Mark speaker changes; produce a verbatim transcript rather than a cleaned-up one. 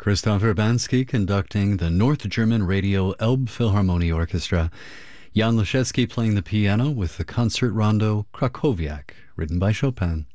Speaker 1: Christoph Urbanski conducting the North German Radio Elbphilharmonie Orchestra. Jan Leschewski playing the piano with the concert rondo Krakowiak, written by Chopin.